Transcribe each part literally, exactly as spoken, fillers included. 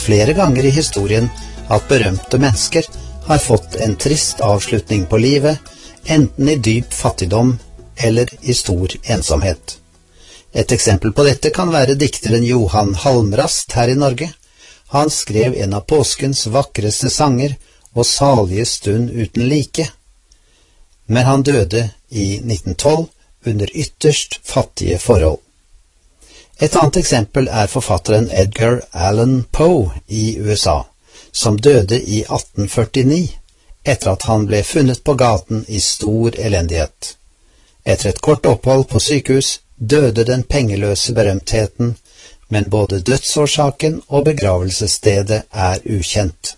flere ganger i historien at berømte mennesker har fått en trist avslutning på livet, enten i dyp fattigdom eller i stor ensomhet. Et eksempel på dette kan være dikteren Johan Halmrast her i Norge. Han skrev en av påskens vakreste sanger og salige stund uten like. Men han døde i nitten tolv under ytterst fattige forhold. Et annet eksempel er forfatteren Edgar Allan Poe i U S A, som døde i atten førtini, etter at han ble funnet på gaten i stor elendighet. Etter et kort opphold på sykehus døde den pengeløse berømtheten, men både dødsårsaken og begravelsesstedet er ukjent.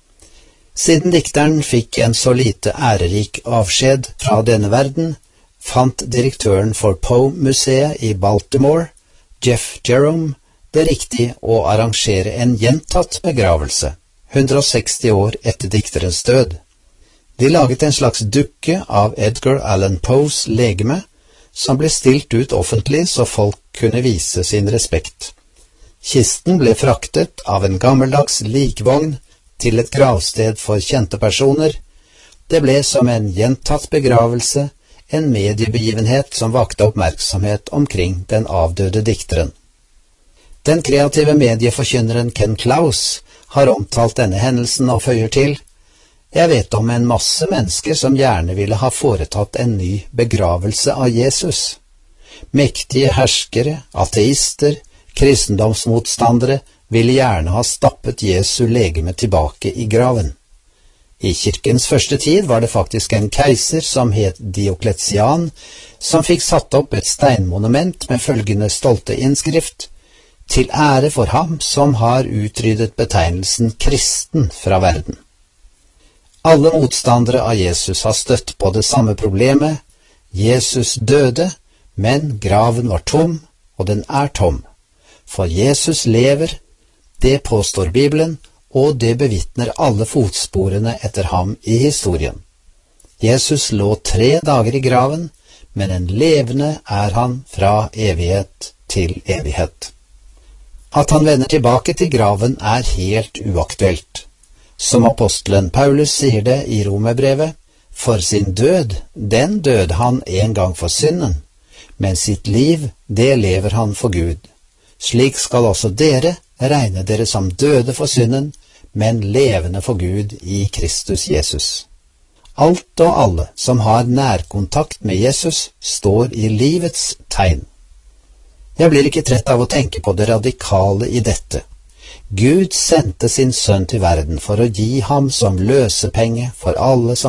Siden dikteren fikk en så lite ærerik avskjed fra denne verden, fant direktøren for Poe-museet i Baltimore, Jeff Jerome, det riktig å arrangere en gjentatt begravelse, hundre og seksti år etter dikterens død. De laget en slags dukke av Edgar Allan Poes legeme, som ble stilt ut offentlig så folk kunne vise sin respekt. Kisten ble fraktet av en gammeldags likvogn til et gravsted for kjente personer. Det ble som en gjentatt begravelse, en mediebegivenhet som vakte oppmerksomhet omkring den avdøde dikteren. Den kreative medieforkynneren Ken Klaus har omtalt denne hendelsen og føyer til: «Jeg vet om en masse mennesker som gjerne ville ha foretatt en ny begravelse av Jesus. Mektige herskere, ateister, kristendomsmotstandere ville gjerne ha stappet Jesu legeme tilbake i graven. I kirkens første tid var det faktisk en keiser som het Diokletian, som fikk satt opp et steinmonument med følgende stolte innskrift: til ære for ham som har utryddet betegnelsen kristen fra verden. Alle motstandere av Jesus har støtt på det samme problemet. Jesus døde, men graven var tom, og den er tom. For Jesus lever, det påstår Bibelen, og det bevitner alle fotsporene etter ham i historien. Jesus lå tre dager i graven, men en levende er han fra evighet til evighet. At han vender tilbake til graven er helt uaktuelt. Som apostelen Paulus sier det i Romerbrevet: for sin død, den døde han en gang for synden, men sitt liv, det lever han for Gud. Slik skal også dere regne dere som døde for synden, men levende for Gud i Kristus Jesus. Alt og alle som har nærkontakt med Jesus, står i livets tegn. Jeg blir ikke trett av å tenke på det radikale i dette. Gud sendte sin sønn til verden for å gi ham som løsepenge for alle som